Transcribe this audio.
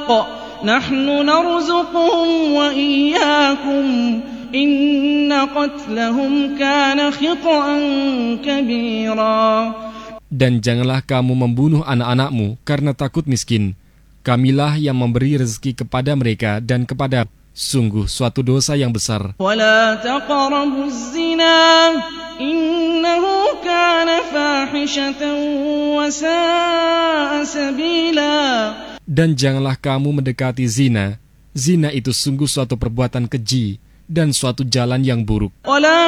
بالحق نحن نرزقهم وإياكم إن قتلهم كان خطأ كبيرا. Dan janganlah kamu membunuh anak-anakmu karena takut miskin. Kamilah yang memberi rezeki kepada mereka dan kepada sungguh suatu dosa yang besar. ولا تقربوا الزنا إنه كان فاحشة وساء سبيلا. Dan janganlah kamu mendekati zina. Zina itu sungguh suatu perbuatan keji dan suatu jalan yang buruk.